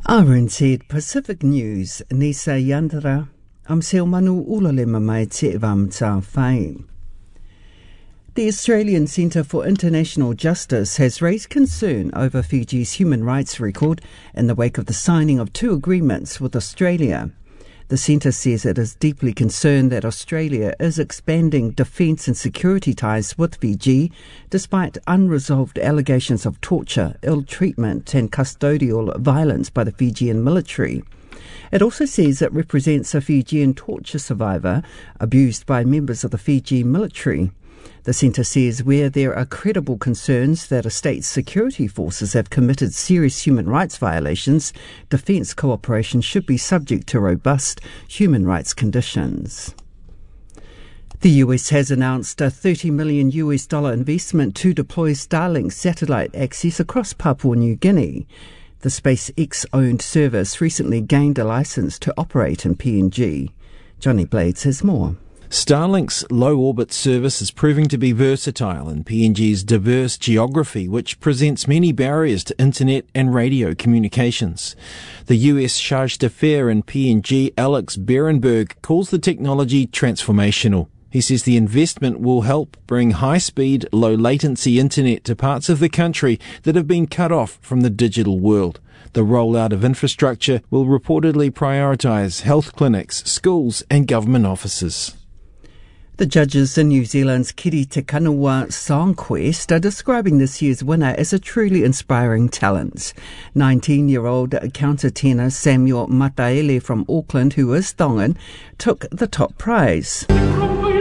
RNZ Pacific News, Nisa Yandra, am seo manu ulalema mai te vam tā whai. The Australian Centre for International Justice has raised concern over Fiji's human rights record in the wake of the signing of 2 agreements with Australia. The centre says it is deeply concerned that Australia is expanding defence and security ties with Fiji, despite unresolved allegations of torture, ill treatment and custodial violence by the Fijian military. It also says it represents a Fijian torture survivor abused by members of the Fiji military. The centre says where there are credible concerns that a state's security forces have committed serious human rights violations, defence cooperation should be subject to robust human rights conditions. The US has announced a $30 million investment to deploy Starlink satellite access across Papua New Guinea. The SpaceX-owned service recently gained a licence to operate in PNG. Johnny Blades has more. Starlink's low-orbit service is proving to be versatile in PNG's diverse geography, which presents many barriers to internet and radio communications. The US Charge d'Affaires in PNG, Alex Berenberg, calls the technology transformational. He says the investment will help bring high-speed, low-latency internet to parts of the country that have been cut off from the digital world. The rollout of infrastructure will reportedly prioritise health clinics, schools and government offices. The judges in New Zealand's Kiri Te Kanawa Song Quest are describing this year's winner as a truly inspiring talent. 19-year-old countertenor Samuel Mataele from Auckland, who is Tongan, took the top prize.